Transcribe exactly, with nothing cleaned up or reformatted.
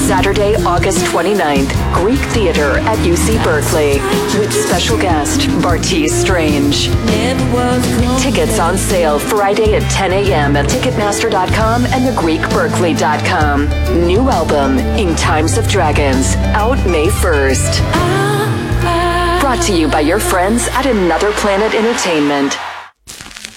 Saturday, August twenty-ninth, Greek Theater at U C Berkeley, with special guest Bartees Strange. Tickets on sale Friday at ten a.m. at Ticketmaster dot com and the Greek Berkeley dot com. New album, In Times of Dragons, out May first. Brought to you by your friends at Another Planet Entertainment.